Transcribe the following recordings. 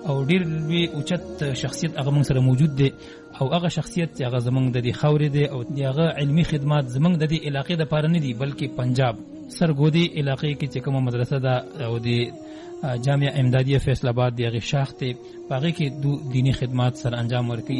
او ډیر لوی اوچت شخصیت هغه موږ سره موجود دی او هغه شخصیت چې هغه زمونږ د دې خاورې دی او هغه علمي خدمات زمونږ د دې علاقې دپاره نه دي بلکې پنجاب سرګودي علاقې کې چې کومه مدرسه ده او د جامعه امدادیه فیصل آباد د هغې شاخ دی په هغې کې دیني خدمات سره انجام ورکوي.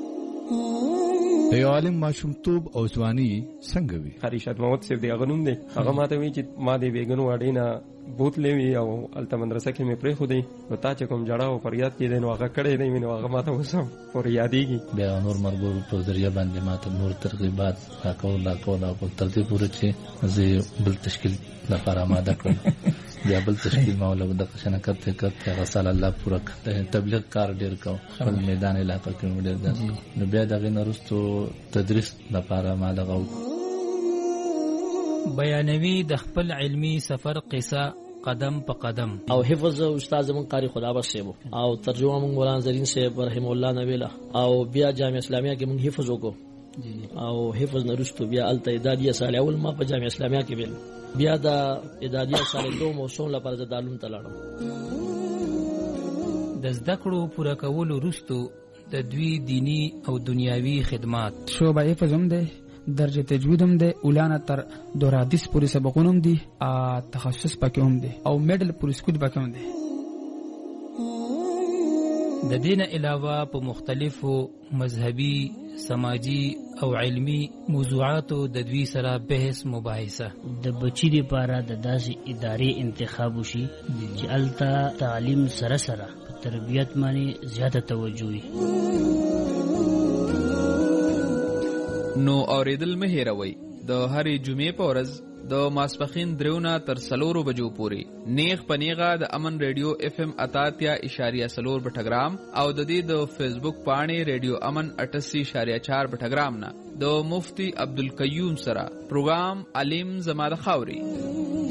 د یو عالم ماشومتوب او ځواني څنګه وي؟ خریشات محمد صاحب دی هغه نوم دی. هغه ماته وایي چې ما د بیګنو واډې نه بوتلې وي او هلته مدرسه کې مې پرېښودی نو تا چې کوم ژړا او فریاد کېدی نو هغه کړی دی نو هغه ماته اوس هم پورې یادېږي. بیا نور ملګرو په ذریعه باندې ماته نور ترغیبات راکول او تر دې پورې چې زه بل تشکیل لپاره آماده کړم. بیا بل تشکیل ما ولګ د قشنه کته هغه سال الله پوره تبلیغ کار ډیر کو خپل میدان علاقې کې ډیر نو بیا دغه نورستو تدریس لپاره ما دغه بیانوي د خپل علمی سفر قصه قدم په قدم. او حفظ استاد زمون قاری خدا بخش صاحب او ترجمه مونږ مولانا زرین صاحب رحم الله نویلا او بیا جامعه اسلامیه کې مونږ حفظ وکړو او حفظ نرستو بیا الته ادادیه سال اول ما په جامعه اسلامیه کې ویل بیا د ادادیه سال دوم موسم لپاره د تعلیم تلاړم. د زده کړو پوره کولو وروسته د دوی دینی او دنیاوی خدمات شعبه حفظ هم ده، درجه تجوید هم ده، اولانه تر دورادیس پوری سبقونه هم دي، تخصص پکې هم دي او میډل پوری سکول پکې هم دي. د دین علاوه په مختلفو مذهبي، سماجی او علمی موضوعاتو د دوی سره بحث مباحثه. د بچی لپاره د داسې ادارې انتخاب وشي چې الته تعلیم سره سره په تربیت باندې زیاته توجه وي. نو اوریدل مه هیروئ د هرې جمعې په ورځ د ماسپخین 3 تر 4 بجو پورې نیغ پنیغه د امن ریډیو FM 88.4 بټګرام او د دې د فیسبوک پاڼې ریډیو امن 88.4 بټګرام نه د مفتی عبدالقیوم سره پروګرام علم زما د خاوري